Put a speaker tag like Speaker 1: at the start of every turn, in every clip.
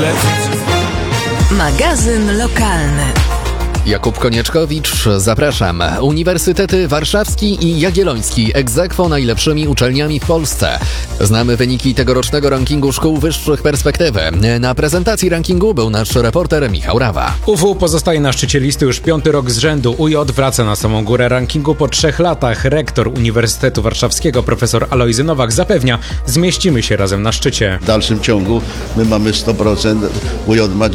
Speaker 1: Wrocław.
Speaker 2: Magazyn lokalny.
Speaker 3: Jakub Konieczkowicz, zapraszam. Uniwersytety Warszawski i Jagielloński ex aequo najlepszymi uczelniami w Polsce. Znamy wyniki tegorocznego rankingu szkół wyższych perspektywy. Na prezentacji rankingu był nasz reporter Michał Rawa.
Speaker 4: UW pozostaje na szczycie listy już 5. rok z rzędu. UJ wraca na samą górę rankingu po 3 latach. Rektor Uniwersytetu Warszawskiego profesor Alojzy Nowak zapewnia, zmieścimy się razem na szczycie.
Speaker 5: W dalszym ciągu my mamy 100%, UJ ma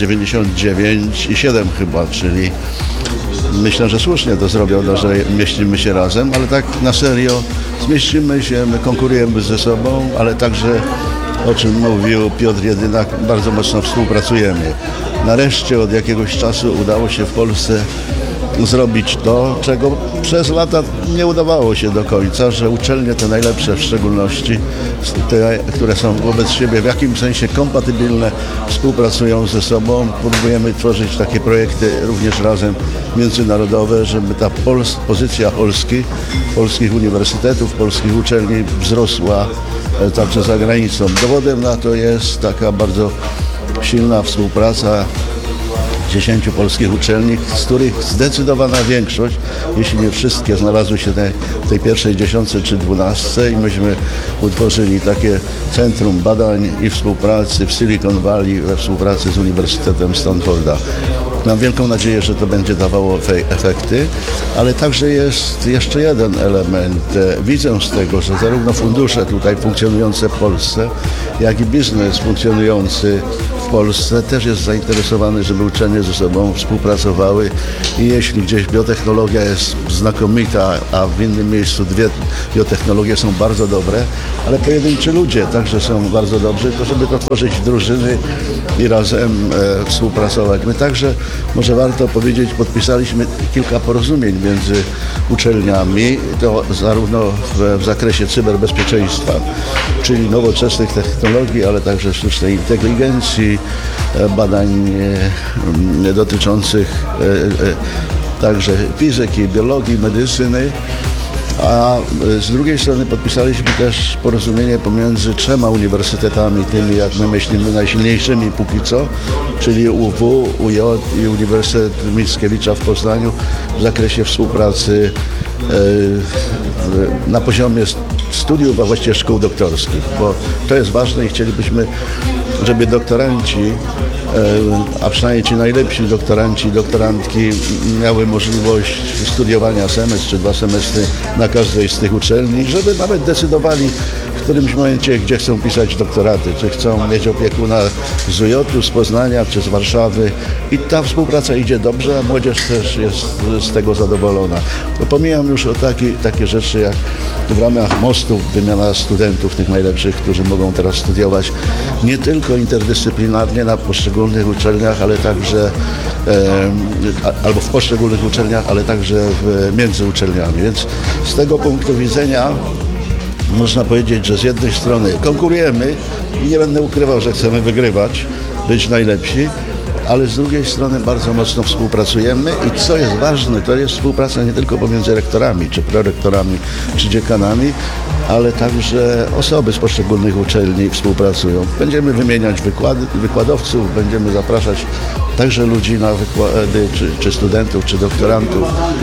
Speaker 5: 99,7 chyba, czyli myślę, że słusznie to zrobiono, że mieścimy się razem, ale tak na serio zmieścimy się, my konkurujemy ze sobą, ale także, o czym mówił Piotr Jedynak, bardzo mocno współpracujemy. Nareszcie od jakiegoś czasu udało się w Polsce zrobić to, czego przez lata nie udawało się do końca, że uczelnie te najlepsze w szczególności, te, które są wobec siebie w jakimś sensie kompatybilne, współpracują ze sobą. Próbujemy tworzyć takie projekty również razem międzynarodowe, żeby ta pozycja polskich uniwersytetów, polskich uczelni wzrosła także za granicą. Dowodem na to jest taka bardzo silna współpraca 10 polskich uczelni, z których zdecydowana większość, jeśli nie wszystkie, znalazły się w tej pierwszej 10 czy 12 i myśmy utworzyli takie centrum badań i współpracy w Silicon Valley we współpracy z Uniwersytetem Stanforda. Mam wielką nadzieję, że to będzie dawało efekty, ale także jest jeszcze jeden element. Widzę z tego, że zarówno fundusze tutaj funkcjonujące w Polsce, jak i biznes funkcjonujący w Polsce też jest zainteresowany, żeby uczelnie ze sobą współpracowały i jeśli gdzieś biotechnologia jest znakomita, a w innym miejscu dwie biotechnologie są bardzo dobre, ale pojedynczy ludzie także są bardzo dobrzy, to żeby to tworzyć drużyny i razem współpracować. My także, może warto powiedzieć, podpisaliśmy kilka porozumień między uczelniami, to zarówno w zakresie cyberbezpieczeństwa, czyli nowoczesnych technologii, ale także sztucznej inteligencji, badań dotyczących także fizyki, biologii, medycyny. A z drugiej strony podpisaliśmy też porozumienie pomiędzy 3 uniwersytetami, tymi jak my myślimy najsilniejszymi póki co, czyli UW, UJ i Uniwersytet Mickiewicza w Poznaniu w zakresie współpracy na poziomie studiów, a właściwie szkół doktorskich, bo to jest ważne i chcielibyśmy, żeby doktoranci, a przynajmniej ci najlepsi doktoranci i doktorantki miały możliwość studiowania semestr czy 2 semestry na każdej z tych uczelni, żeby nawet decydowali w którymś momencie, gdzie chcą pisać doktoraty, czy chcą mieć opiekuna z UJ-u, z Poznania, czy z Warszawy i ta współpraca idzie dobrze, a młodzież też jest z tego zadowolona. Pomijam już o takie rzeczy jak w ramach mostów wymiana studentów, tych najlepszych, którzy mogą teraz studiować nie tylko interdyscyplinarnie na poszczególnych uczelniach, ale także albo w poszczególnych uczelniach, ale także między uczelniami. Więc z tego punktu widzenia można powiedzieć, że z jednej strony konkurujemy i nie będę ukrywał, że chcemy wygrywać, być najlepsi, ale z drugiej strony bardzo mocno współpracujemy i co jest ważne, to jest współpraca nie tylko pomiędzy rektorami, czy prorektorami, czy dziekanami, ale także osoby z poszczególnych uczelni współpracują. Będziemy wymieniać wykładowców, będziemy zapraszać także ludzi na wykłady, czy studentów, czy doktorantów,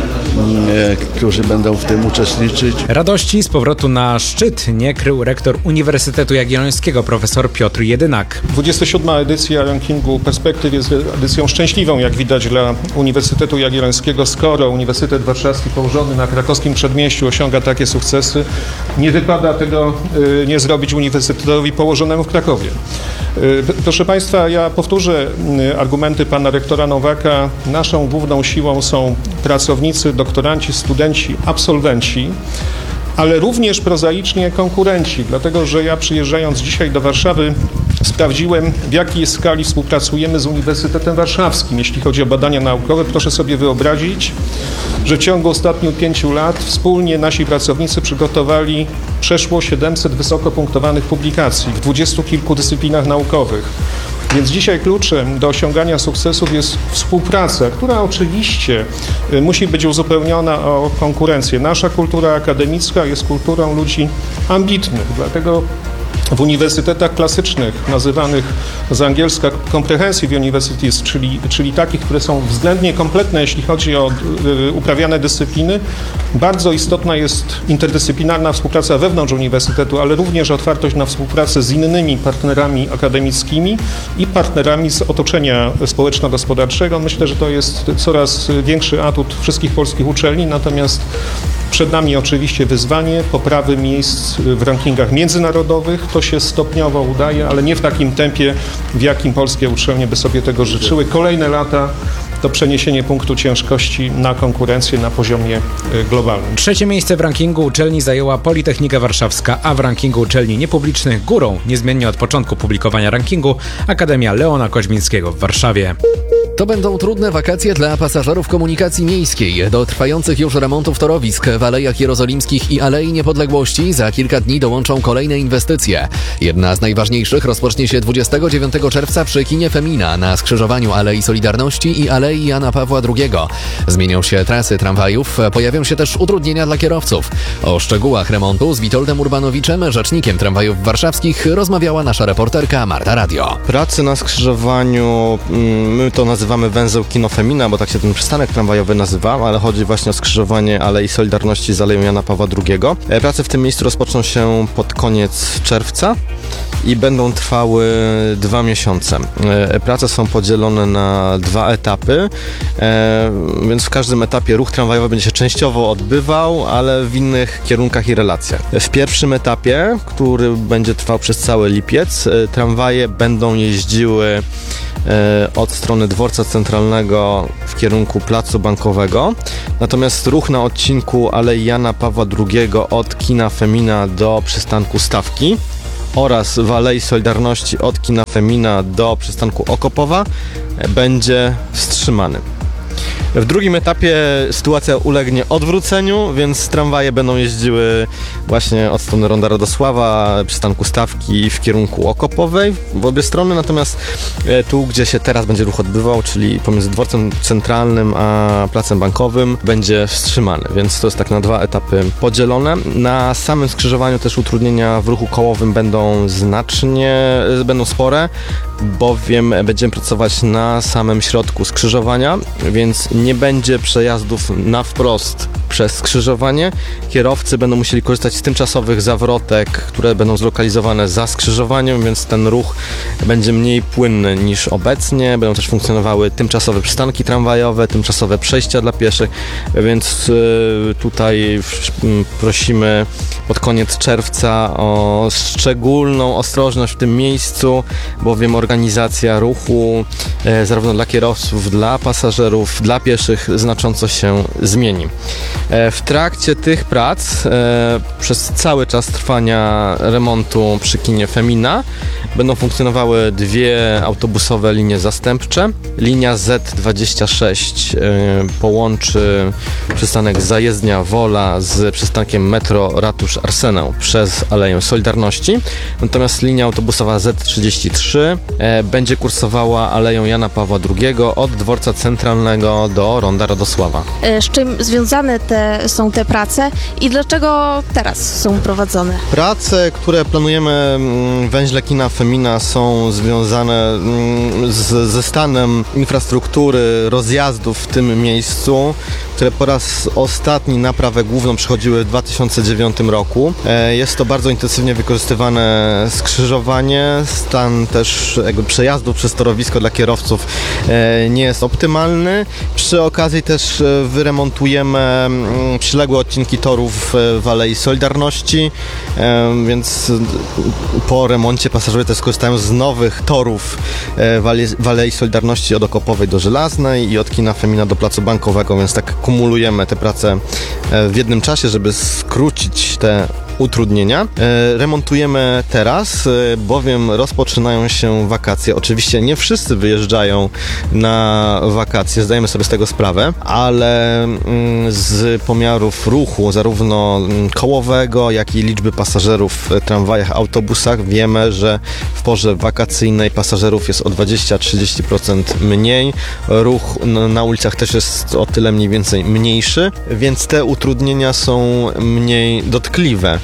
Speaker 5: którzy będą w tym uczestniczyć.
Speaker 4: Radości z powrotu na szczyt nie krył rektor Uniwersytetu Jagiellońskiego profesor Piotr Jedynak.
Speaker 6: 27. edycja rankingu Perspektyw jest edycją szczęśliwą, jak widać, dla Uniwersytetu Jagiellońskiego. Skoro Uniwersytet Warszawski położony na krakowskim przedmieściu osiąga takie sukcesy, nie wypada tego nie zrobić uniwersytetowi położonemu w Krakowie. Proszę Państwa, ja powtórzę argumenty pana rektora Nowaka. Naszą główną siłą są pracownicy, doktoranci, studenci, absolwenci, ale również prozaicznie konkurenci, dlatego że ja przyjeżdżając dzisiaj do Warszawy sprawdziłem, w jakiej skali współpracujemy z Uniwersytetem Warszawskim, jeśli chodzi o badania naukowe. Proszę sobie wyobrazić, że w ciągu ostatnich 5 lat wspólnie nasi pracownicy przygotowali przeszło 700 wysoko punktowanych publikacji w 20 kilku dyscyplinach naukowych. Więc dzisiaj kluczem do osiągania sukcesów jest współpraca, która oczywiście musi być uzupełniona o konkurencję. Nasza kultura akademicka jest kulturą ludzi ambitnych, dlatego W uniwersytetach klasycznych, nazywanych z angielska comprehensive universities, czyli takich, które są względnie kompletne, jeśli chodzi o uprawiane dyscypliny, bardzo istotna jest interdyscyplinarna współpraca wewnątrz uniwersytetu, ale również otwartość na współpracę z innymi partnerami akademickimi i partnerami z otoczenia społeczno-gospodarczego. Myślę, że to jest coraz większy atut wszystkich polskich uczelni, natomiast przed nami oczywiście wyzwanie poprawy miejsc w rankingach międzynarodowych. To się stopniowo udaje, ale nie w takim tempie, w jakim polskie uczelnie by sobie tego życzyły. Kolejne lata to przeniesienie punktu ciężkości na konkurencję na poziomie globalnym.
Speaker 4: Trzecie miejsce w rankingu uczelni zajęła Politechnika Warszawska, a w rankingu uczelni niepublicznych górą, niezmiennie od początku publikowania rankingu, Akademia Leona Koźmińskiego w Warszawie.
Speaker 3: To będą trudne wakacje dla pasażerów komunikacji miejskiej. Do trwających już remontów torowisk w Alejach Jerozolimskich i Alei Niepodległości za kilka dni dołączą kolejne inwestycje. Jedna z najważniejszych rozpocznie się 29 czerwca przy kinie Femina na skrzyżowaniu Alei Solidarności i Alei Jana Pawła II. Zmienią się trasy tramwajów, pojawią się też utrudnienia dla kierowców. O szczegółach remontu z Witoldem Urbanowiczem, rzecznikiem tramwajów warszawskich, rozmawiała nasza reporterka Marta Radio.
Speaker 1: Pracy na skrzyżowaniu, my to nazywamy węzeł Kino Femina, bo tak się ten przystanek tramwajowy nazywa, ale chodzi właśnie o skrzyżowanie Alei Solidarności z Aleją Jana Pawła II. Prace w tym miejscu rozpoczną się pod koniec czerwca i będą trwały 2 miesiące. Prace są podzielone na 2 etapy, więc w każdym etapie ruch tramwajowy będzie się częściowo odbywał, ale w innych kierunkach i relacjach. W pierwszym etapie, który będzie trwał przez cały lipiec, tramwaje będą jeździły od strony dworca centralnego w kierunku Placu Bankowego. Natomiast ruch na odcinku Alei Jana Pawła II od kina Femina do przystanku Stawki oraz w Alei Solidarności od kina Femina do przystanku Okopowa będzie wstrzymany. W drugim etapie sytuacja ulegnie odwróceniu, więc tramwaje będą jeździły właśnie od strony Ronda Radosława, przystanku Stawki w kierunku Okopowej w obie strony, natomiast tu, gdzie się teraz będzie ruch odbywał, czyli pomiędzy dworcem centralnym a placem bankowym, będzie wstrzymany, więc to jest tak na 2 etapy podzielone. Na samym skrzyżowaniu też utrudnienia w ruchu kołowym będą spore, bowiem będziemy pracować na samym środku skrzyżowania, więc nie będzie przejazdów na wprost przez skrzyżowanie. Kierowcy będą musieli korzystać z tymczasowych zawrotek, które będą zlokalizowane za skrzyżowaniem, więc ten ruch będzie mniej płynny niż obecnie. Będą też funkcjonowały tymczasowe przystanki tramwajowe, tymczasowe przejścia dla pieszych, więc tutaj prosimy pod koniec czerwca o szczególną ostrożność w tym miejscu, bowiem organizacja ruchu zarówno dla kierowców, dla pasażerów, dla pieszych znacząco się zmieni. W trakcie tych prac przez cały czas trwania remontu przy kinie Femina będą funkcjonowały 2 autobusowe linie zastępcze. Linia Z26 połączy przystanek Zajezdnia Wola z przystankiem metro Ratusz Arsenał przez Aleję Solidarności. Natomiast linia autobusowa Z33 będzie kursowała Aleją Jana Pawła II od dworca centralnego do Ronda Radosława.
Speaker 2: Z czym związane są te prace i dlaczego teraz są prowadzone?
Speaker 1: Prace, które planujemy w węźle kina Femina, są związane ze stanem infrastruktury rozjazdów w tym miejscu, które po raz ostatni naprawę główną przechodziły w 2009 roku. Jest to bardzo intensywnie wykorzystywane skrzyżowanie. Stan też przejazdów przez torowisko dla kierowców nie jest optymalny. Przy okazji też wyremontujemy przyległe odcinki torów w Alei Solidarności, więc po remoncie pasażerowie też skorzystają z nowych torów w Alei Solidarności od Okopowej do Żelaznej i od kina Femina do Placu Bankowego, więc tak kumulujemy te prace w jednym czasie, żeby skrócić te utrudnienia. Remontujemy teraz, bowiem rozpoczynają się wakacje. Oczywiście nie wszyscy wyjeżdżają na wakacje, zdajemy sobie z tego sprawę, ale z pomiarów ruchu, zarówno kołowego, jak i liczby pasażerów w tramwajach, autobusach, wiemy, że w porze wakacyjnej pasażerów jest o 20-30% mniej. Ruch na ulicach też jest o tyle mniej więcej mniejszy, więc te utrudnienia są mniej dotkliwe.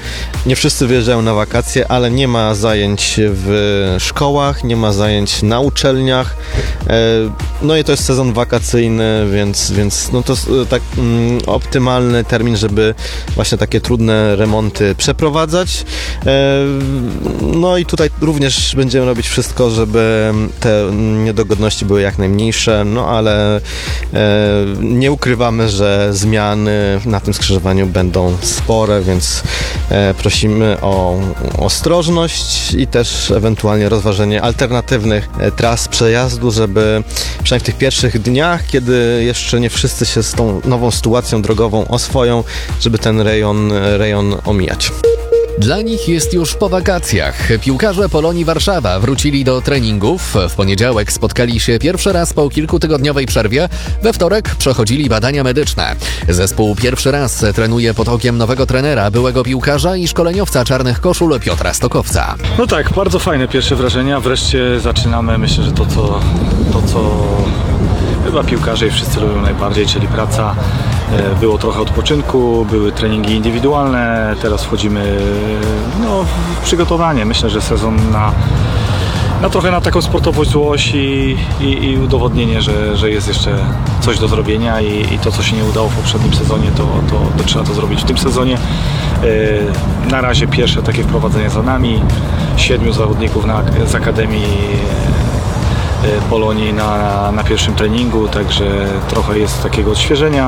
Speaker 1: nie wszyscy wyjeżdżają na wakacje, ale nie ma zajęć w szkołach, nie ma zajęć na uczelniach. No i to jest sezon wakacyjny, więc no to tak optymalny termin, żeby właśnie takie trudne remonty przeprowadzać. No i tutaj również będziemy robić wszystko, żeby te niedogodności były jak najmniejsze, no ale nie ukrywamy, że zmiany na tym skrzyżowaniu będą spore, więc prosimy o ostrożność i też ewentualnie rozważenie alternatywnych tras przejazdu, żeby przynajmniej w tych pierwszych dniach, kiedy jeszcze nie wszyscy się z tą nową sytuacją drogową oswoją, żeby ten rejon omijać.
Speaker 3: Dla nich jest już po wakacjach. Piłkarze Polonii Warszawa wrócili do treningów. W poniedziałek spotkali się pierwszy raz po kilkutygodniowej przerwie. We wtorek przechodzili badania medyczne. Zespół pierwszy raz trenuje pod okiem nowego trenera, byłego piłkarza i szkoleniowca Czarnych Koszul Piotra Stokowca.
Speaker 7: No tak, bardzo fajne pierwsze wrażenia. Wreszcie zaczynamy, myślę, że to co chyba piłkarze i wszyscy lubią najbardziej, czyli praca. Było trochę odpoczynku, były treningi indywidualne, teraz wchodzimy w przygotowanie. Myślę, że sezon na trochę na taką sportową złość i udowodnienie, że jest jeszcze coś do zrobienia i to, co się nie udało w poprzednim sezonie, to trzeba to zrobić w tym sezonie. Na razie pierwsze takie wprowadzenie za nami, 7 zawodników z Akademii Polonii na pierwszym treningu, także trochę jest takiego odświeżenia.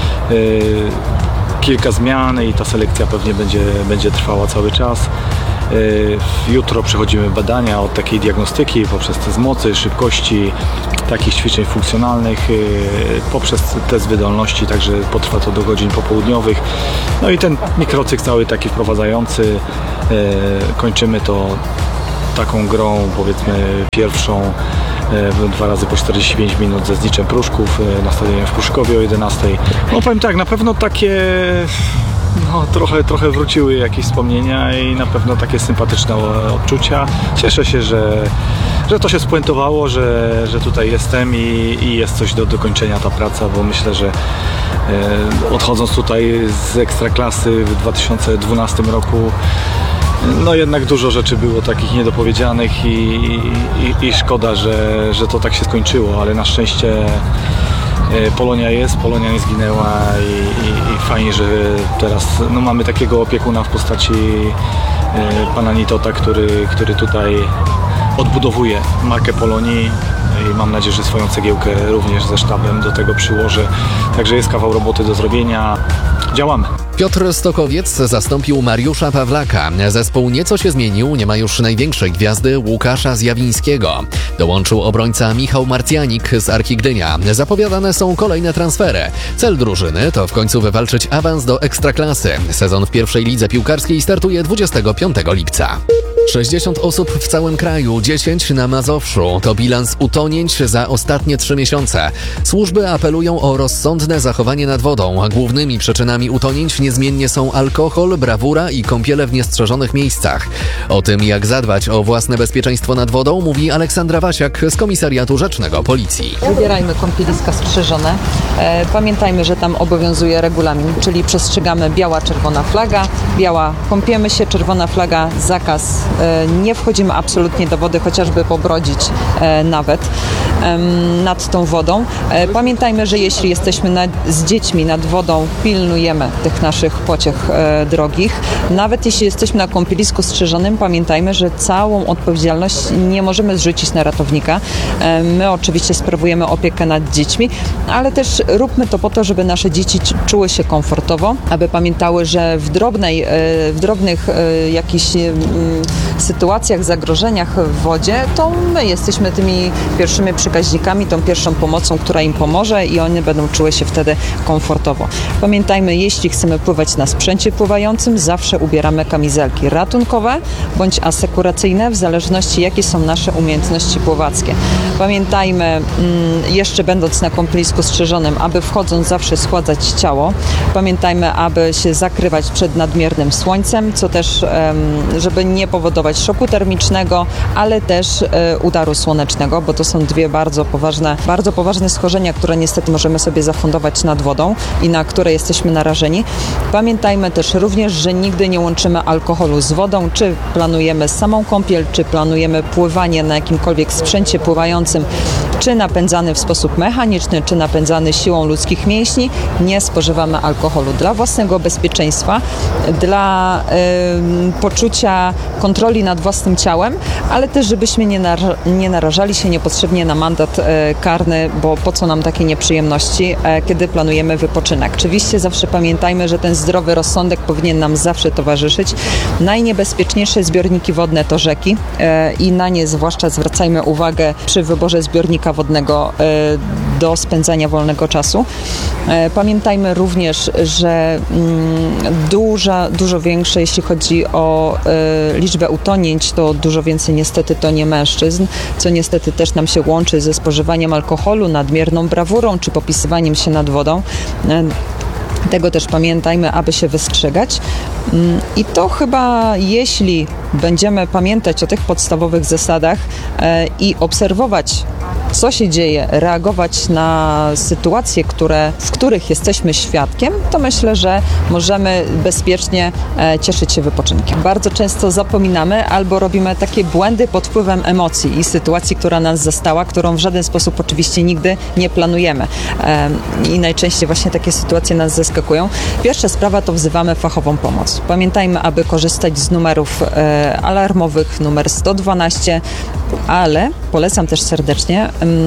Speaker 7: Kilka zmian i ta selekcja pewnie będzie trwała cały czas. Jutro przechodzimy badania od takiej diagnostyki poprzez test mocy, szybkości, takich ćwiczeń funkcjonalnych, poprzez test wydolności, także potrwa to do godzin popołudniowych. No i ten mikrocykl cały taki wprowadzający, kończymy to taką grą, powiedzmy pierwszą, 2 razy po 45 minut ze Zniczem Pruszków na stadionie w Pruszkowie o 11. No powiem tak, na pewno takie trochę wróciły jakieś wspomnienia i na pewno takie sympatyczne odczucia. Cieszę się, że to się spuentowało, że tutaj jestem i jest coś do dokończenia ta praca, bo myślę, że odchodząc tutaj z Ekstraklasy w 2012 roku, no jednak dużo rzeczy było takich niedopowiedzianych i szkoda, że to tak się skończyło, ale na szczęście Polonia nie zginęła i fajnie, że teraz mamy takiego opiekuna w postaci pana Nitota, który tutaj odbudowuje markę Polonii i mam nadzieję, że swoją cegiełkę również ze sztabem do tego przyłoży. Także jest kawał roboty do zrobienia. Działamy.
Speaker 3: Piotr Stokowiec zastąpił Mariusza Pawlaka. Zespół nieco się zmienił, nie ma już największej gwiazdy Łukasza Zjawińskiego. Dołączył obrońca Michał Marcjanik z Arki Gdynia. Zapowiadane są kolejne transfery. Cel drużyny to w końcu wywalczyć awans do Ekstraklasy. Sezon w pierwszej lidze piłkarskiej startuje 25 lipca. 60 osób w całym kraju, 10 na Mazowszu. To bilans utonięć za ostatnie 3 miesiące. Służby apelują o rozsądne zachowanie nad wodą. Głównymi przyczynami utonięć niezmiennie są alkohol, brawura i kąpiele w niestrzeżonych miejscach. O tym, jak zadbać o własne bezpieczeństwo nad wodą, mówi Aleksandra Wasiak z Komisariatu Rzecznego Policji.
Speaker 8: Wybierajmy kąpieliska strzeżone. Pamiętajmy, że tam obowiązuje regulamin, czyli przestrzegamy biała, czerwona flaga. Biała, kąpiemy się, czerwona flaga, zakaz. Nie wchodzimy absolutnie do wody, chociażby pobrodzić nawet nad tą wodą. Pamiętajmy, że jeśli jesteśmy z dziećmi nad wodą, pilnujemy tych naszych pociech drogich. Nawet jeśli jesteśmy na kąpielisku strzeżonym, pamiętajmy, że całą odpowiedzialność nie możemy zrzucić na ratownika. My oczywiście sprawujemy opiekę nad dziećmi, ale też róbmy to po to, żeby nasze dzieci czuły się komfortowo, aby pamiętały, że w drobnych jakichś sytuacjach, zagrożeniach w wodzie, to my jesteśmy tymi pierwszymi przekaźnikami, tą pierwszą pomocą, która im pomoże i one będą czuły się wtedy komfortowo. Pamiętajmy, jeśli chcemy pływać na sprzęcie pływającym, zawsze ubieramy kamizelki ratunkowe bądź asekuracyjne, w zależności jakie są nasze umiejętności pływackie. Pamiętajmy, jeszcze będąc na kąpielisku strzeżonym, aby wchodząc zawsze schładzać ciało. Pamiętajmy, aby się zakrywać przed nadmiernym słońcem, co też, żeby nie powodować powodować szoku termicznego, ale też udaru słonecznego, bo to są dwie bardzo poważne schorzenia, które niestety możemy sobie zafundować nad wodą i na które jesteśmy narażeni. Pamiętajmy też również, że nigdy nie łączymy alkoholu z wodą, czy planujemy samą kąpiel, czy planujemy pływanie na jakimkolwiek sprzęcie pływającym, czy napędzany w sposób mechaniczny, czy napędzany siłą ludzkich mięśni. Nie spożywamy alkoholu dla własnego bezpieczeństwa, dla poczucia kontroli nad własnym ciałem, ale też żebyśmy nie narażali się niepotrzebnie na mandat karny, bo po co nam takie nieprzyjemności, kiedy planujemy wypoczynek. Oczywiście zawsze pamiętajmy, że ten zdrowy rozsądek powinien nam zawsze towarzyszyć. Najniebezpieczniejsze zbiorniki wodne to rzeki i na nie zwłaszcza zwracajmy uwagę przy wyborze zbiornika wodnego do spędzania wolnego czasu. Pamiętajmy również, że dużo większe, jeśli chodzi o liczbę utonięć, to dużo więcej niestety tonie mężczyzn, co niestety też nam się łączy ze spożywaniem alkoholu, nadmierną brawurą czy popisywaniem się nad wodą. Tego też pamiętajmy, aby się wystrzegać. I to chyba, jeśli będziemy pamiętać o tych podstawowych zasadach i obserwować, co się dzieje, reagować na sytuacje, w których jesteśmy świadkiem, to myślę, że możemy bezpiecznie cieszyć się wypoczynkiem. Bardzo często zapominamy albo robimy takie błędy pod wpływem emocji i sytuacji, która nas zastała, którą w żaden sposób oczywiście nigdy nie planujemy. I najczęściej właśnie takie sytuacje nas zaskakują. Pierwsza sprawa to wzywamy fachową pomoc. Pamiętajmy, aby korzystać z numerów alarmowych, numer 112, ale polecam też serdecznie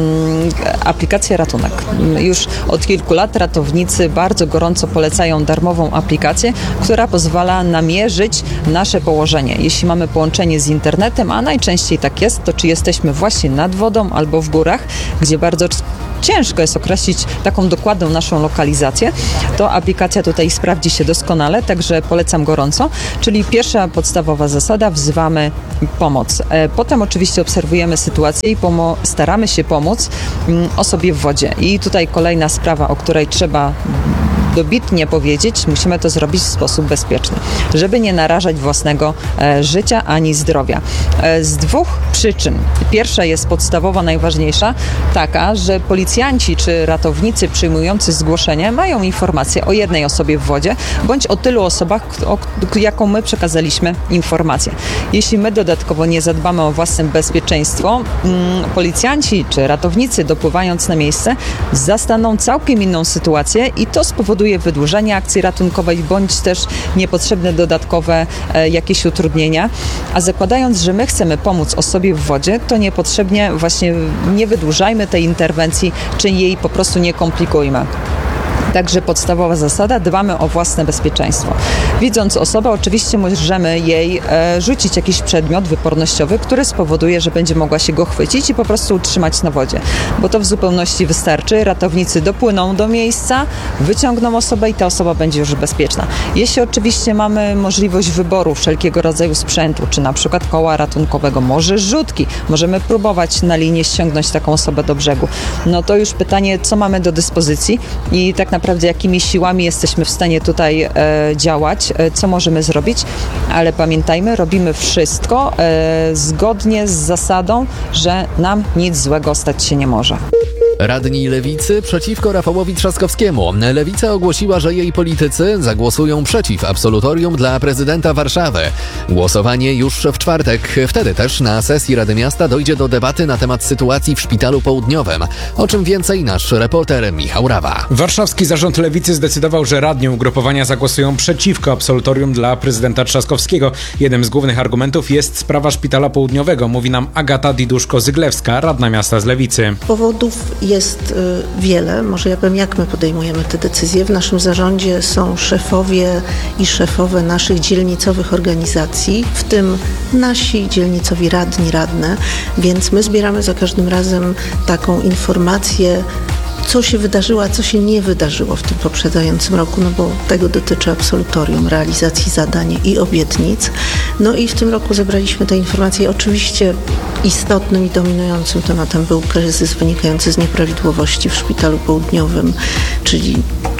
Speaker 8: aplikację Ratunek. Już od kilku lat ratownicy bardzo gorąco polecają darmową aplikację, która pozwala namierzyć nasze położenie. Jeśli mamy połączenie z internetem, a najczęściej tak jest, to czy jesteśmy właśnie nad wodą albo w górach, gdzie bardzo ciężko jest określić taką dokładną naszą lokalizację, to aplikacja tutaj sprawdzi się doskonale, także polecam gorąco. Czyli pierwsza podstawowa zasada, wzywamy pomoc. Potem oczywiście obserwujemy sytuację i staramy się pomóc osobie w wodzie. I tutaj kolejna sprawa, o której trzeba dobitnie powiedzieć, musimy to zrobić w sposób bezpieczny, żeby nie narażać własnego życia ani zdrowia. Z dwóch przyczyn. Pierwsza jest podstawowa, najważniejsza, taka, że policjanci czy ratownicy przyjmujący zgłoszenie mają informację o jednej osobie w wodzie, bądź o tylu osobach, jaką my przekazaliśmy informację. Jeśli my dodatkowo nie zadbamy o własne bezpieczeństwo, policjanci czy ratownicy dopływając na miejsce zastaną całkiem inną sytuację i to spowoduje wydłużenie akcji ratunkowej bądź też niepotrzebne dodatkowe jakieś utrudnienia. A zakładając, że my chcemy pomóc osobie w wodzie, to niepotrzebnie właśnie nie wydłużajmy tej interwencji, czy jej po prostu nie komplikujmy. Także podstawowa zasada, dbamy o własne bezpieczeństwo. Widząc osobę, oczywiście możemy jej rzucić jakiś przedmiot wypornościowy, który spowoduje, że będzie mogła się go chwycić i po prostu utrzymać na wodzie. Bo to w zupełności wystarczy. Ratownicy dopłyną do miejsca, wyciągną osobę i ta osoba będzie już bezpieczna. Jeśli oczywiście mamy możliwość wyboru wszelkiego rodzaju sprzętu, czy na przykład koła ratunkowego, może rzutki, możemy próbować na linię ściągnąć taką osobę do brzegu. No to już pytanie, co mamy do dyspozycji i tak naprawdę jakimi siłami jesteśmy w stanie tutaj działać, co możemy zrobić, ale pamiętajmy, robimy wszystko zgodnie z zasadą, że nam nic złego stać się nie może.
Speaker 3: Radni Lewicy przeciwko Rafałowi Trzaskowskiemu. Lewica ogłosiła, że jej politycy zagłosują przeciw absolutorium dla prezydenta Warszawy. Głosowanie już w czwartek. Wtedy też na sesji Rady Miasta dojdzie do debaty na temat sytuacji w Szpitalu Południowym. O czym więcej nasz reporter Michał Rawa.
Speaker 4: Warszawski Zarząd Lewicy zdecydował, że radni ugrupowania zagłosują przeciwko absolutorium dla prezydenta Trzaskowskiego. Jednym z głównych argumentów jest sprawa Szpitala Południowego, mówi nam Agata Diduszko-Zyglewska, radna miasta z Lewicy.
Speaker 9: Powodów jest wiele. Może ja powiem, jak my podejmujemy te decyzje. W naszym zarządzie są szefowie i szefowe naszych dzielnicowych organizacji, w tym nasi dzielnicowi radni, radne, więc my zbieramy za każdym razem taką informację, co się wydarzyło, a co się nie wydarzyło w tym poprzedzającym roku, no bo tego dotyczy absolutorium, realizacji zadań i obietnic. No i w tym roku zebraliśmy te informacje. Oczywiście istotnym i dominującym tematem był kryzys wynikający z nieprawidłowości w Szpitalu Południowym, czyli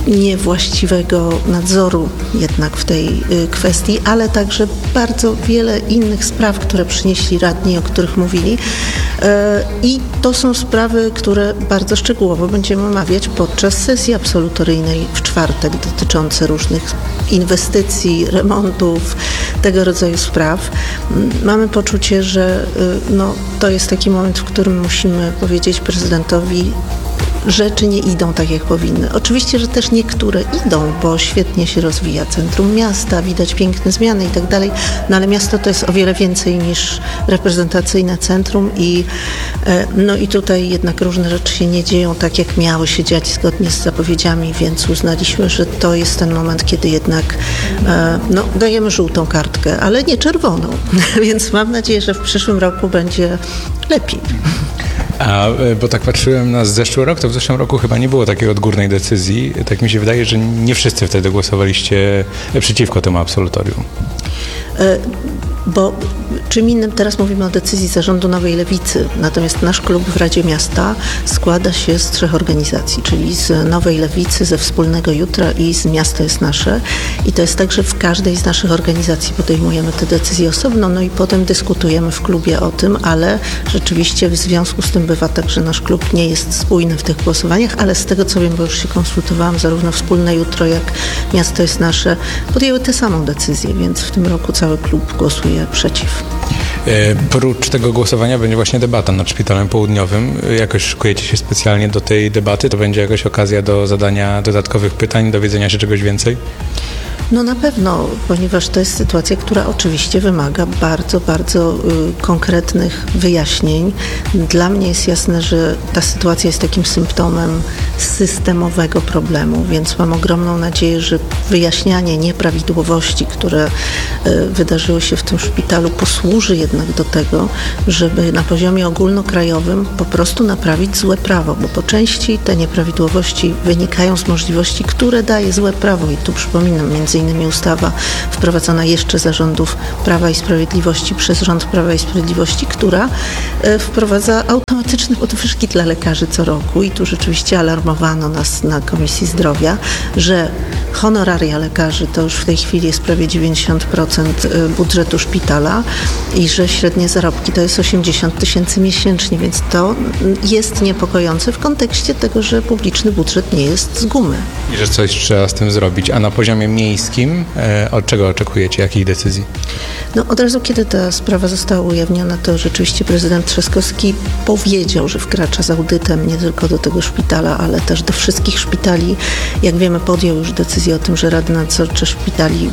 Speaker 9: niewłaściwego nadzoru jednak w tej kwestii, ale także bardzo wiele innych spraw, które przynieśli radni, o których mówili. I to są sprawy, które bardzo szczegółowo będziemy omawiać podczas sesji absolutoryjnej w czwartek, dotyczące różnych inwestycji, remontów, tego rodzaju spraw. Mamy poczucie, że to jest taki moment, w którym musimy powiedzieć prezydentowi, rzeczy nie idą tak, jak powinny. Oczywiście, że też niektóre idą, bo świetnie się rozwija centrum miasta, widać piękne zmiany i tak dalej, ale miasto to jest o wiele więcej niż reprezentacyjne centrum i tutaj jednak różne rzeczy się nie dzieją tak, jak miały się dziać zgodnie z zapowiedziami, więc uznaliśmy, że to jest ten moment, kiedy jednak dajemy żółtą kartkę, ale nie czerwoną, więc mam nadzieję, że w przyszłym roku będzie lepiej.
Speaker 4: Bo tak patrzyłem na zeszły rok, to w zeszłym roku chyba nie było takiej odgórnej decyzji. Tak mi się wydaje, że nie wszyscy wtedy głosowaliście przeciwko temu absolutorium.
Speaker 9: Bo czym innym teraz mówimy o decyzji zarządu Nowej Lewicy, natomiast nasz klub w Radzie Miasta składa się z 3 organizacji, czyli z Nowej Lewicy, ze Wspólnego Jutra i z Miasto jest Nasze. I to jest tak, że w każdej z naszych organizacji podejmujemy te decyzje osobno, i potem dyskutujemy w klubie o tym, ale rzeczywiście w związku z tym bywa tak, że nasz klub nie jest spójny w tych głosowaniach, ale z tego co wiem, bo już się konsultowałam, zarówno Wspólne Jutro, jak Miasto jest Nasze podjęły tę samą decyzję, więc w tym roku cały klub głosuje przeciw.
Speaker 4: Prócz tego głosowania będzie właśnie debata nad Szpitalem Południowym. Jakoś szykujecie się specjalnie do tej debaty? To będzie jakaś okazja do zadania dodatkowych pytań, dowiedzenia się czegoś więcej?
Speaker 9: Na pewno, ponieważ to jest sytuacja, która oczywiście wymaga bardzo, bardzo konkretnych wyjaśnień. Dla mnie jest jasne, że ta sytuacja jest takim symptomem systemowego problemu, więc mam ogromną nadzieję, że wyjaśnianie nieprawidłowości, które wydarzyły się w tym szpitalu, posłuży jednak do tego, żeby na poziomie ogólnokrajowym po prostu naprawić złe prawo, bo po części te nieprawidłowości wynikają z możliwości, które daje złe prawo i tu przypominam, między innymi ustawa wprowadzona jeszcze za rządów Prawa i Sprawiedliwości przez rząd Prawa i Sprawiedliwości, która wprowadza automatyczne podwyżki dla lekarzy co roku i tu rzeczywiście alarmowano nas na Komisji Zdrowia, że honoraria lekarzy to już w tej chwili jest prawie 90% budżetu szpitala i że średnie zarobki to jest 80 000 miesięcznie, więc to jest niepokojące w kontekście tego, że publiczny budżet nie jest z gumy.
Speaker 4: I że coś trzeba z tym zrobić. A na poziomie miejskim od czego oczekujecie? Jakich decyzji?
Speaker 9: Od razu, kiedy ta sprawa została ujawniona, to rzeczywiście prezydent Trzaskowski powiedział, że wkracza z audytem nie tylko do tego szpitala, ale też do wszystkich szpitali. Jak wiemy, podjął już decyzję o tym, że rady nadzorcze szpitali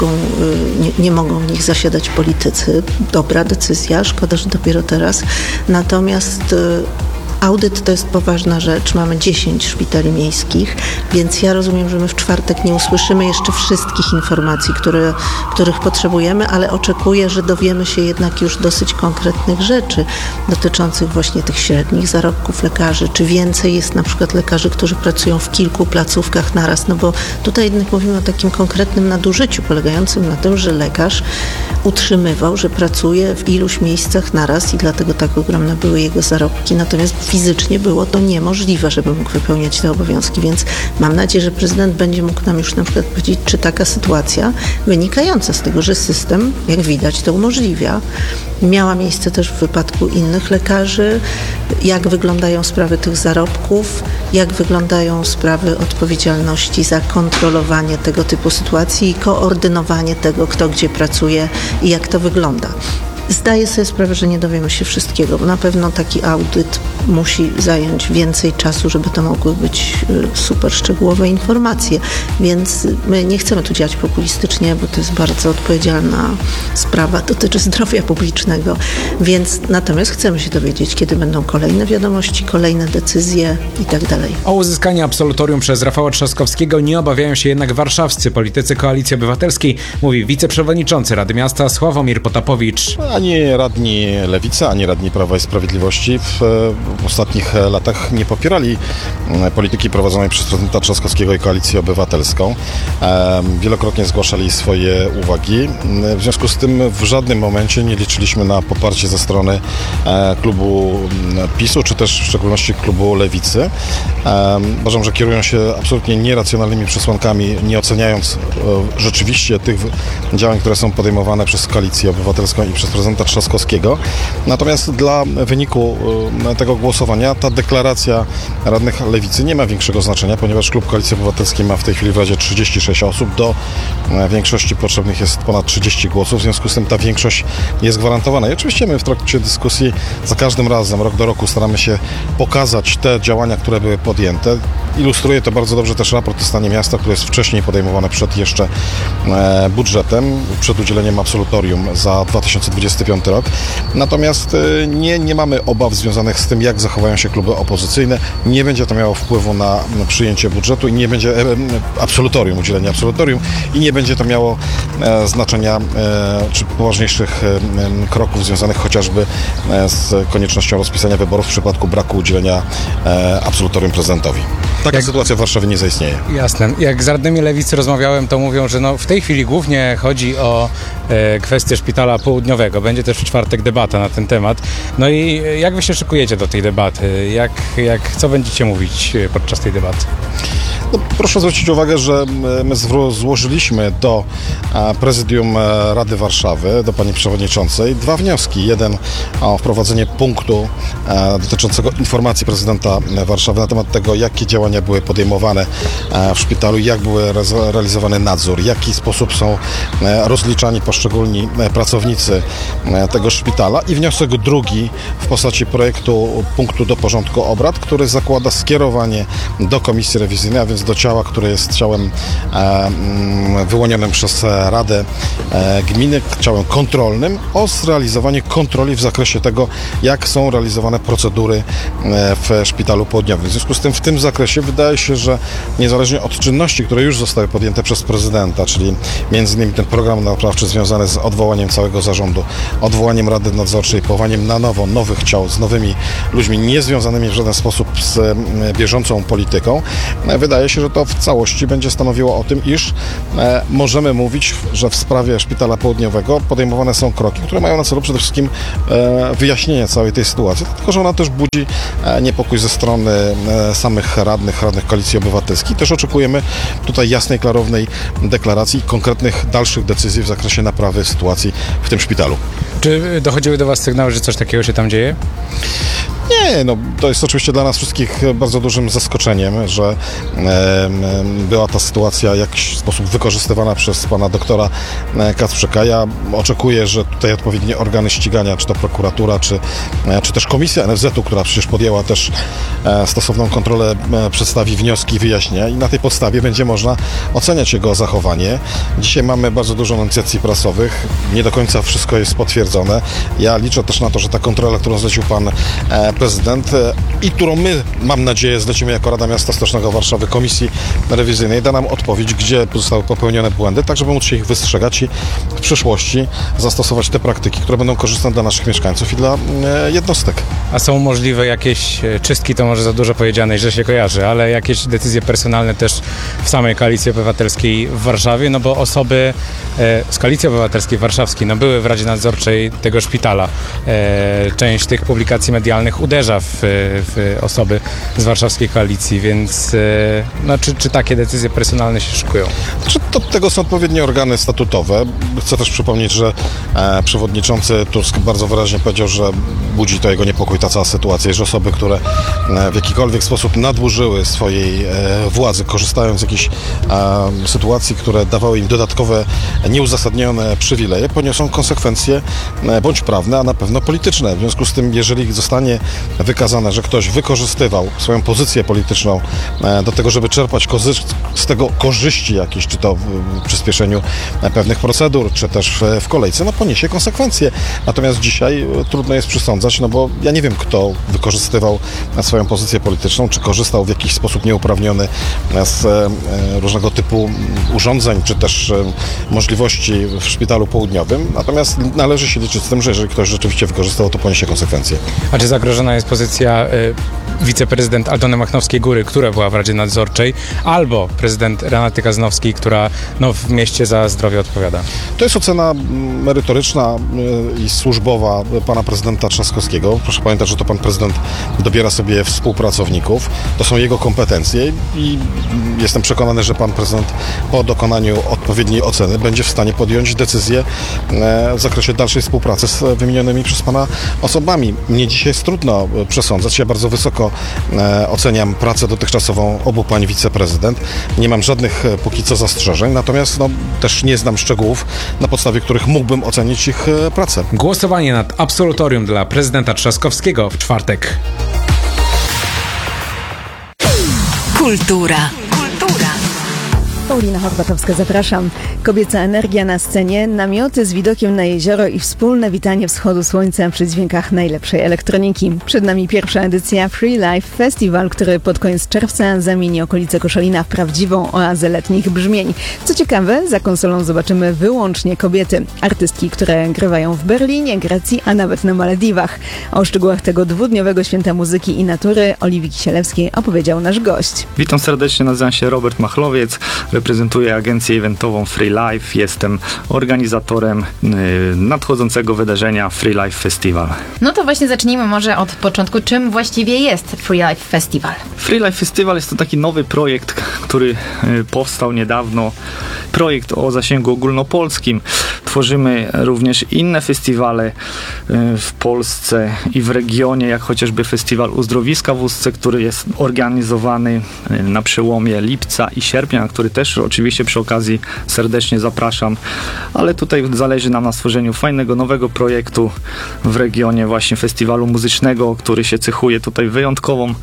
Speaker 9: nie mogą w nich zasiadać politycy. Dobra decyzja, szkoda, że dopiero teraz. Natomiast audyt to jest poważna rzecz. Mamy 10 szpitali miejskich, więc ja rozumiem, że my w czwartek nie usłyszymy jeszcze wszystkich informacji, których potrzebujemy, ale oczekuję, że dowiemy się jednak już dosyć konkretnych rzeczy dotyczących właśnie tych średnich zarobków lekarzy. Czy więcej jest na przykład lekarzy, którzy pracują w kilku placówkach naraz? Bo tutaj jednak mówimy o takim konkretnym nadużyciu polegającym na tym, że lekarz utrzymywał, że pracuje w iluś miejscach naraz i dlatego tak ogromne były jego zarobki. Natomiast fizycznie było to niemożliwe, żeby mógł wypełniać te obowiązki, więc mam nadzieję, że prezydent będzie mógł nam już na przykład powiedzieć, czy taka sytuacja wynikająca z tego, że system, jak widać, to umożliwia, miała miejsce też w wypadku innych lekarzy, jak wyglądają sprawy tych zarobków, jak wyglądają sprawy odpowiedzialności za kontrolowanie tego typu sytuacji i koordynowanie tego, kto gdzie pracuje i jak to wygląda. Zdaję sobie sprawę, że nie dowiemy się wszystkiego, bo na pewno taki audyt musi zająć więcej czasu, żeby to mogły być super szczegółowe informacje, więc my nie chcemy tu działać populistycznie, bo to jest bardzo odpowiedzialna sprawa, dotyczy zdrowia publicznego, więc natomiast chcemy się dowiedzieć, kiedy będą kolejne wiadomości, kolejne decyzje i tak dalej.
Speaker 4: O uzyskanie absolutorium przez Rafała Trzaskowskiego nie obawiają się jednak warszawscy politycy Koalicji Obywatelskiej, mówi wiceprzewodniczący Rady Miasta Sławomir Potapowicz.
Speaker 10: Ani radni Lewicy, ani radni Prawa i Sprawiedliwości w ostatnich latach nie popierali polityki prowadzonej przez prezydenta Trzaskowskiego i Koalicję Obywatelską. Wielokrotnie zgłaszali swoje uwagi. W związku z tym w żadnym momencie nie liczyliśmy na poparcie ze strony klubu PiS-u, czy też w szczególności klubu Lewicy. Uważam, że kierują się absolutnie nieracjonalnymi przesłankami, nie oceniając rzeczywiście tych działań, które są podejmowane przez Koalicję Obywatelską i przez prezydenta Trzaskowskiego. Natomiast dla wyniku tego głosowania ta deklaracja radnych Lewicy nie ma większego znaczenia, ponieważ klub Koalicji Obywatelskiej ma w tej chwili w Radzie 36 osób. Do większości potrzebnych jest ponad 30 głosów, w związku z tym ta większość jest gwarantowana. I oczywiście my w trakcie dyskusji za każdym razem, rok do roku staramy się pokazać te działania, które były podjęte. Ilustruje to bardzo dobrze też raport o stanie miasta, który jest wcześniej podejmowany przed jeszcze budżetem, przed udzieleniem absolutorium za 2025 rok. Natomiast nie mamy obaw związanych z tym, jak zachowają się kluby opozycyjne. Nie będzie to miało wpływu na przyjęcie budżetu i nie będzie udzielenia absolutorium i nie będzie to miało znaczenia czy poważniejszych kroków związanych chociażby z koniecznością rozpisania wyborów w przypadku braku udzielenia absolutorium prezydentowi. Taka sytuacja w Warszawie nie zaistnieje.
Speaker 4: Jasne. Jak z radnymi Lewicy rozmawiałem, to mówią, że w tej chwili głównie chodzi o kwestię Szpitala Południowego. Będzie też w czwartek debata na ten temat. No i jak wy się szykujecie do tej debaty? Co będziecie mówić podczas tej debaty?
Speaker 10: No, proszę zwrócić uwagę, że my złożyliśmy do Prezydium Rady Warszawy, do pani przewodniczącej, 2 wnioski. Jeden o wprowadzenie punktu dotyczącego informacji prezydenta Warszawy na temat tego, jakie działania były podejmowane w szpitalu, jak był realizowany nadzór, w jaki sposób są rozliczani poszczególni pracownicy tego szpitala. I wniosek drugi w postaci projektu punktu do porządku obrad, który zakłada skierowanie do komisji rewizyjnej, a więc do ciała, które jest ciałem wyłonionym przez Radę Gminy, ciałem kontrolnym, o zrealizowanie kontroli w zakresie tego, jak są realizowane procedury w Szpitalu Południowym. W związku z tym w tym zakresie wydaje się, że niezależnie od czynności, które już zostały podjęte przez prezydenta, czyli między innymi ten program naprawczy związany z odwołaniem całego zarządu, odwołaniem Rady Nadzorczej, powołaniem na nowo nowych ciał z nowymi ludźmi niezwiązanymi w żaden sposób z bieżącą polityką, wydaje się, że to w całości będzie stanowiło o tym, iż możemy mówić, że w sprawie Szpitala Południowego podejmowane są kroki, które mają na celu przede wszystkim wyjaśnienie całej tej sytuacji, tylko że ona też budzi niepokój ze strony samych radnych Koalicji Obywatelskiej. Też oczekujemy tutaj jasnej, klarownej deklaracji i konkretnych dalszych decyzji w zakresie naprawy sytuacji w tym szpitalu.
Speaker 4: Czy dochodziły do was sygnały, że coś takiego się tam dzieje?
Speaker 10: Nie, to jest oczywiście dla nas wszystkich bardzo dużym zaskoczeniem, że była ta sytuacja w jakiś sposób wykorzystywana przez pana doktora Kacprzyka. Ja oczekuję, że tutaj odpowiednie organy ścigania, czy to prokuratura, czy też komisja NFZ-u, która przecież podjęła też stosowną kontrolę, przedstawi wnioski i wyjaśnienia i na tej podstawie będzie można oceniać jego zachowanie. Dzisiaj mamy bardzo dużo inicjacji prasowych, nie do końca wszystko jest potwierdzone. Ja liczę też na to, że ta kontrola, którą zlecił pan prezydent i którą my, mam nadzieję, zlecimy jako Rada Miasta Stołecznego Warszawy Komisji Rewizyjnej, da nam odpowiedź, gdzie zostały popełnione błędy, tak żeby móc się ich wystrzegać i w przyszłości zastosować te praktyki, które będą korzystne dla naszych mieszkańców i dla jednostek.
Speaker 4: A są możliwe jakieś czystki, to może za dużo powiedziane, że się kojarzy, ale jakieś decyzje personalne też w samej Koalicji Obywatelskiej w Warszawie, no bo osoby z Koalicji Obywatelskiej Warszawskiej były w Radzie Nadzorczej tego szpitala. Część tych publikacji medialnych uderza w osoby z warszawskiej koalicji, więc czy takie decyzje personalne się szykują?
Speaker 10: Do tego są odpowiednie organy statutowe. Chcę też przypomnieć, że przewodniczący Tusk bardzo wyraźnie powiedział, że budzi to jego niepokój ta cała sytuacja, że osoby, które w jakikolwiek sposób nadużyły swojej władzy, korzystając z jakichś sytuacji, które dawały im dodatkowe, nieuzasadnione przywileje, poniosą konsekwencje bądź prawne, a na pewno polityczne. W związku z tym, jeżeli zostanie wykazane, że ktoś wykorzystywał swoją pozycję polityczną do tego, żeby żeby czerpać z tego korzyści jakieś, czy to w przyspieszeniu pewnych procedur, czy też w kolejce, no poniesie konsekwencje. Natomiast dzisiaj trudno jest przesądzać, no bo ja nie wiem, kto wykorzystywał swoją pozycję polityczną, czy korzystał w jakiś sposób nieuprawniony z różnego typu urządzeń, czy też możliwości w szpitalu południowym. Natomiast należy się liczyć z tym, że jeżeli ktoś rzeczywiście wykorzystał, to poniesie konsekwencje.
Speaker 4: A czy zagrożona jest pozycja wiceprezydent Aldony Machnowskiej-Góry, która była w Radzie Nadzorczej, albo prezydent Renaty Kaznowskiej, która w mieście za zdrowie odpowiada?
Speaker 10: To jest ocena merytoryczna i służbowa pana prezydenta Trzaskowskiego. Proszę pamiętać, że to pan prezydent dobiera sobie współpracowników. To są jego kompetencje i jestem przekonany, że pan prezydent po dokonaniu odpowiedniej oceny będzie w stanie podjąć decyzję w zakresie dalszej współpracy z wymienionymi przez pana osobami. Mnie dzisiaj jest trudno przesądzać. Ja bardzo wysoko oceniam pracę dotychczasową obu pań wiceprezydent. Nie mam żadnych póki co zastrzeżeń, natomiast też nie znam szczegółów, na podstawie których mógłbym ocenić ich pracę.
Speaker 4: Głosowanie nad absolutorium dla prezydenta Trzaskowskiego w czwartek.
Speaker 11: Kultura. Paulina Horbatowska, zapraszam. Kobieca energia na scenie, namioty z widokiem na jezioro i wspólne witanie wschodu słońca przy dźwiękach najlepszej elektroniki. Przed nami pierwsza edycja Free Life Festival, który pod koniec czerwca zamieni okolice Koszalina w prawdziwą oazę letnich brzmień. Co ciekawe, za konsolą zobaczymy wyłącznie kobiety. Artystki, które grywają w Berlinie, Grecji, a nawet na Malediwach. O szczegółach tego dwudniowego święta muzyki i natury Oliwii Kisielewskiej opowiedział nasz gość.
Speaker 7: Witam serdecznie, nazywam się Robert Machlowiec, reprezentuję agencję eventową Free Life, jestem organizatorem nadchodzącego wydarzenia Free Life Festival.
Speaker 12: No to właśnie zacznijmy może od początku. Czym właściwie jest Free Life Festival?
Speaker 7: Free Life Festival jest to taki nowy projekt, który powstał niedawno. Projekt o zasięgu ogólnopolskim. Tworzymy również inne festiwale w Polsce i w regionie, jak chociażby festiwal Uzdrowiska w Ustce, który jest organizowany na przełomie lipca i sierpnia, na który też oczywiście przy okazji serdecznie zapraszam, ale tutaj zależy nam na stworzeniu fajnego, nowego projektu w regionie właśnie festiwalu muzycznego, który się cechuje tutaj wyjątkową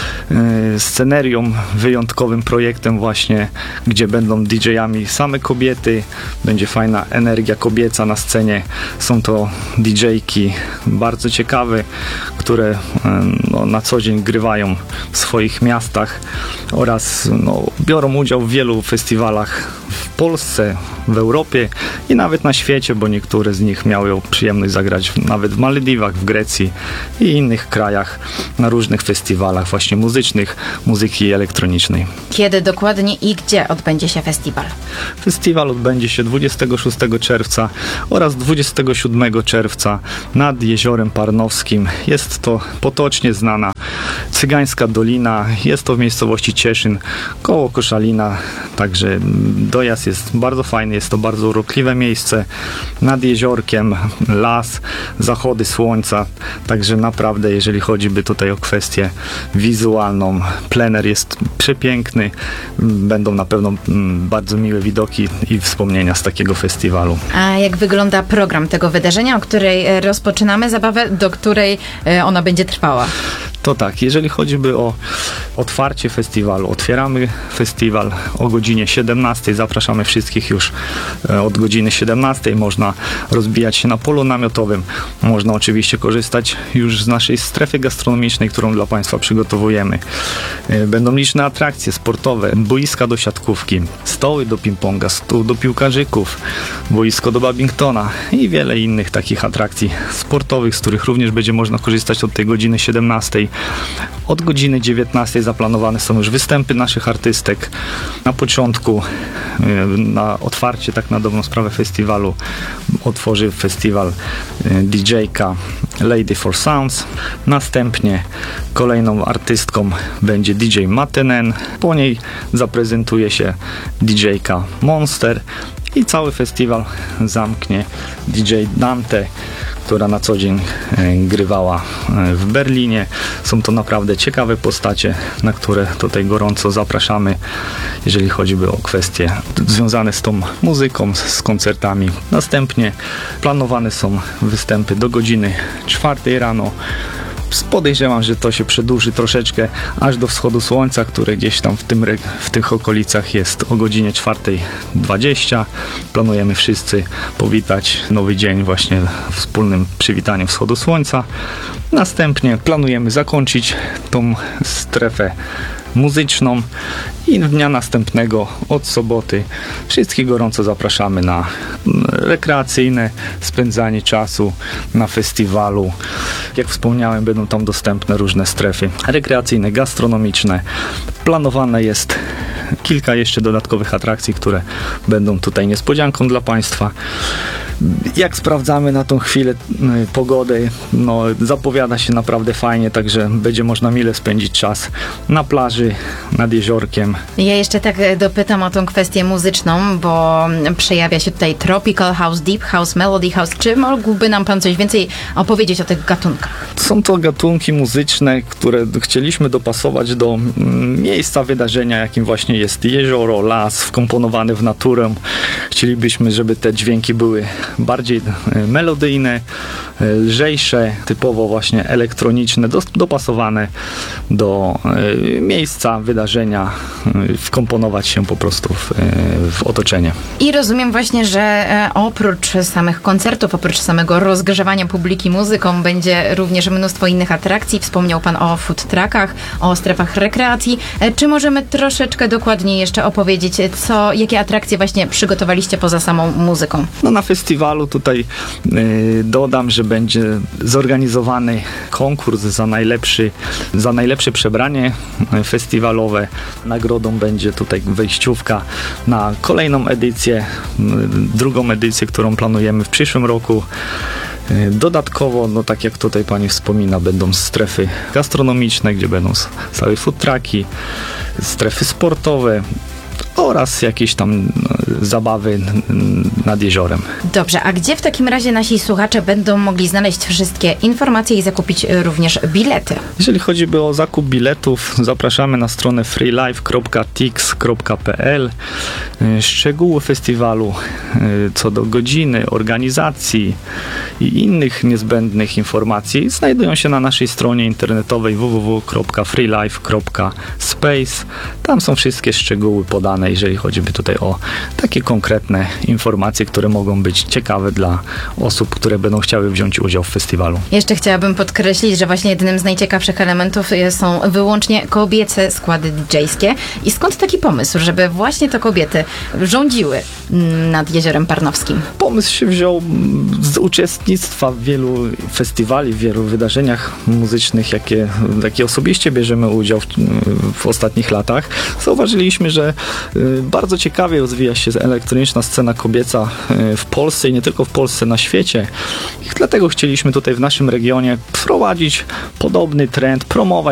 Speaker 7: scenerią, wyjątkowym projektem właśnie, gdzie będą DJ-ami same kobiety, będzie fajna energia kobieca na scenie. Są to DJ-ki bardzo ciekawe, które na co dzień grywają w swoich miastach oraz biorą udział w wielu festiwalach w Polsce, w Europie i nawet na świecie, bo niektóre z nich miały przyjemność zagrać nawet w Malediwach, w Grecji i innych krajach na różnych festiwalach właśnie muzycznych, muzyki elektronicznej.
Speaker 12: Kiedy dokładnie i gdzie odbędzie się festiwal?
Speaker 7: Festiwal odbędzie się 26 czerwca oraz 27 czerwca nad Jeziorem Parnowskim. Jest to potocznie znana Cygańska Dolina. Jest to w miejscowości Cieszyn, koło Koszalina. Także dojazd jest bardzo fajny, jest to bardzo urokliwe miejsce. Nad jeziorkiem las, zachody słońca. Także naprawdę, jeżeli chodzi by tutaj o kwestię wizualną, plener jest przepiękny. Będą na pewno bardzo miłe widoki i wspomnienia z takiego festiwalu.
Speaker 12: A jak wygląda program tego wydarzenia, o której rozpoczynamy zabawę, do której ona będzie trwała?
Speaker 7: To tak, jeżeli chodzi by o otwarcie festiwalu, otwieramy festiwal o godzinie 17. Zapraszamy wszystkich już od godziny 17. Można rozbijać się na polu namiotowym. Można oczywiście korzystać już z naszej strefy gastronomicznej, którą dla Państwa przygotowujemy. Będą liczne atrakcje sportowe, boiska do siatkówki, stoły do ping-ponga, stół do piłkarzyków, boisko do badmintona i wiele innych takich atrakcji sportowych, z których również będzie można korzystać od tej godziny 17. Od godziny 19 zaplanowane są już występy naszych artystek. Na początku, na otwarcie, tak na dobrą sprawę festiwalu, otworzy festiwal DJ-ka Lady for Sounds. Następnie kolejną artystką będzie DJ Matenen. Po niej zaprezentuje się DJ-ka Monster i cały festiwal zamknie DJ Dante, która na co dzień grywała w Berlinie. Są to naprawdę ciekawe postacie, na które tutaj gorąco zapraszamy, jeżeli chodzi o kwestie związane z tą muzyką, z koncertami. Następnie planowane są występy do godziny 4 rano. Podejrzewam, że to się przedłuży troszeczkę aż do wschodu słońca, które gdzieś tam w tych okolicach jest o godzinie 4:20. Planujemy wszyscy powitać nowy dzień właśnie wspólnym przywitaniem wschodu słońca. Następnie planujemy zakończyć tą strefę muzyczną i dnia następnego od soboty wszystkich gorąco zapraszamy na rekreacyjne spędzanie czasu na festiwalu. Jak wspomniałem, będą tam dostępne różne strefy rekreacyjne, gastronomiczne. Planowane jest kilka jeszcze dodatkowych atrakcji, które będą tutaj niespodzianką dla Państwa. Jak sprawdzamy na tą chwilę pogodę, no zapowiada się naprawdę fajnie, także będzie można mile spędzić czas na plaży, nad jeziorkiem.
Speaker 12: Ja jeszcze tak dopytam o tą kwestię muzyczną, bo przejawia się tutaj tropical house, deep house, melody house. Czy mógłby nam Pan coś więcej opowiedzieć o tych gatunkach?
Speaker 7: Są to gatunki muzyczne, które chcieliśmy dopasować do miejsca wydarzenia, jakim właśnie jest jezioro, las, wkomponowany w naturę. Chcielibyśmy, żeby te dźwięki były bardziej melodyjne, lżejsze, typowo właśnie elektroniczne, dopasowane do miejsca wydarzenia, wkomponować się po prostu w otoczenie.
Speaker 12: I rozumiem właśnie, że oprócz samych koncertów, oprócz samego rozgrzewania publiki muzyką, będzie również mnóstwo innych atrakcji. Wspomniał Pan o food truckach, o strefach rekreacji. Czy możemy troszeczkę dokładniej jeszcze opowiedzieć, jakie atrakcje właśnie przygotowaliście poza samą muzyką?
Speaker 7: No na festiwalu tutaj dodam, że będzie zorganizowany konkurs za najlepsze przebranie festiwalowe. Nagrodą będzie tutaj wejściówka na kolejną edycję, drugą edycję, którą planujemy w przyszłym roku. Dodatkowo, no tak jak tutaj Pani wspomina, będą strefy gastronomiczne, gdzie będą całe food trucki, strefy sportowe oraz jakieś tam zabawy nad jeziorem.
Speaker 12: Dobrze, a gdzie w takim razie nasi słuchacze będą mogli znaleźć wszystkie informacje i zakupić również bilety?
Speaker 7: Jeżeli chodzi o zakup biletów, zapraszamy na stronę freelife.tix.pl. Szczegóły festiwalu co do godziny, organizacji i innych niezbędnych informacji znajdują się na naszej stronie internetowej www.freelife.space. Tam są wszystkie szczegóły podane, jeżeli chodzi tutaj o takie konkretne informacje, które mogą być ciekawe dla osób, które będą chciały wziąć udział w festiwalu.
Speaker 12: Jeszcze chciałabym podkreślić, że właśnie jednym z najciekawszych elementów są wyłącznie kobiece składy DJ-skie. I skąd taki pomysł, żeby właśnie to kobiety rządziły nad Jeziorem Parnowskim?
Speaker 7: Pomysł się wziął z uczestnictwa w wielu festiwali, w wielu wydarzeniach muzycznych, jakie osobiście bierzemy udział w ostatnich latach. Zauważyliśmy, że bardzo ciekawie rozwija się elektroniczna scena kobieca w Polsce i nie tylko w Polsce, na świecie. I dlatego chcieliśmy tutaj w naszym regionie wprowadzić podobny trend, promować